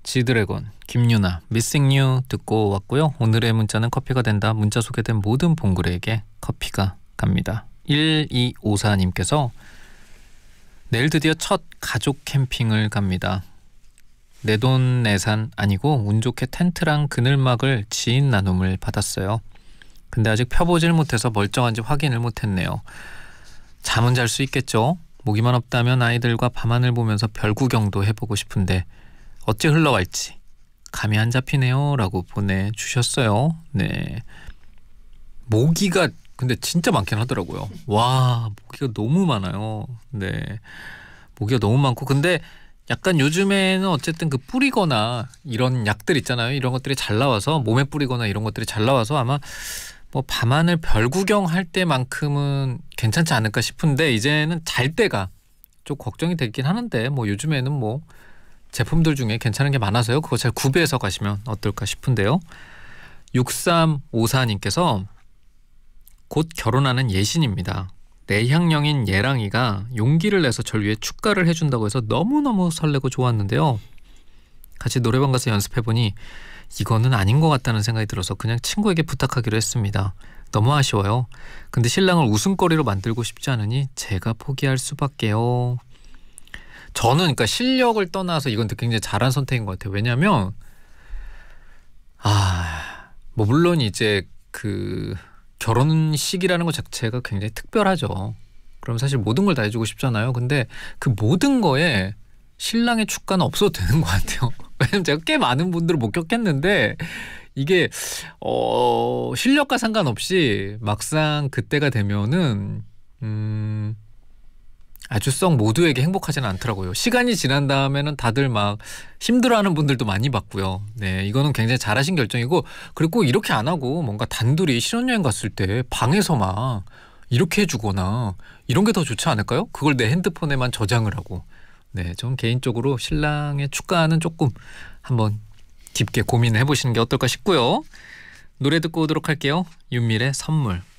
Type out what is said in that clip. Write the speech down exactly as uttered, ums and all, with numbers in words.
지드래곤, 김유나, 미싱 유 듣고 왔고요. 오늘의 문자는 커피가 된다. 문자 소개된 모든 봉그레에게 커피가 갑니다. 일이오사님께서 내일 드디어 첫 가족 캠핑을 갑니다. 내돈내산 아니고 운 좋게 텐트랑 그늘막을 지인 나눔을 받았어요. 근데 아직 펴보질 못해서 멀쩡한지 확인을 못했네요. 잠은 잘 수 있겠죠? 모기만 없다면 아이들과 밤하늘 보면서 별 구경도 해보고 싶은데 어찌 흘러갈지 감이 안 잡히네요 라고 보내주셨어요. 네, 모기가 근데 진짜 많긴 하더라고요. 와, 모기가 너무 많아요. 네, 모기가 너무 많고 근데 약간 요즘에는 어쨌든 그 뿌리거나 이런 약들 있잖아요. 이런 것들이 잘 나와서 몸에 뿌리거나 이런 것들이 잘 나와서 아마 뭐 밤하늘 별 구경할 때만큼은 괜찮지 않을까 싶은데 이제는 잘 때가 좀 걱정이 되긴 하는데 뭐 요즘에는 뭐 제품들 중에 괜찮은 게 많아서요. 그거 잘 구비해서 가시면 어떨까 싶은데요. 육삼오사님께서 곧 결혼하는 예신입니다. 내향형인 예랑이가 용기를 내서 절 위해 축가를 해준다고 해서 너무너무 설레고 좋았는데요. 같이 노래방 가서 연습해보니 이거는 아닌 것 같다는 생각이 들어서 그냥 친구에게 부탁하기로 했습니다. 너무 아쉬워요. 근데 신랑을 웃음거리로 만들고 싶지 않으니 제가 포기할 수밖에요. 저는 그러니까 실력을 떠나서 이건 굉장히 잘한 선택인 것 같아요. 왜냐하면 아, 뭐 물론 이제 그 결혼식이라는 것 자체가 굉장히 특별하죠. 그럼 사실 모든 걸 다 해주고 싶잖아요. 근데 그 모든 거에 신랑의 축가는 없어도 되는 것 같아요. 왜냐면 제가 꽤 많은 분들을 목격했는데 이게 어 실력과 상관없이 막상 그때가 되면은 음 아주 썩 모두에게 행복하지는 않더라고요. 시간이 지난 다음에는 다들 막 힘들어하는 분들도 많이 봤고요. 네, 이거는 굉장히 잘하신 결정이고 그리고 이렇게 안 하고 뭔가 단둘이 신혼여행 갔을 때 방에서 막 이렇게 해주거나 이런 게 더 좋지 않을까요? 그걸 내 핸드폰에만 저장을 하고. 네, 전 개인적으로 신랑의 축가는 조금 한번 깊게 고민해 보시는 게 어떨까 싶고요. 노래 듣고 오도록 할게요. 윤밀의 선물.